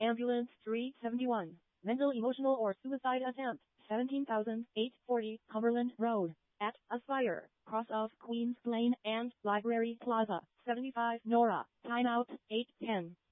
Ambulance 371. Mental, emotional, or suicide attempt. 17,840 Cumberland Road. At Aspire, cross of Queens Lane and Library Plaza. 75 Nora. Timeout 8:10.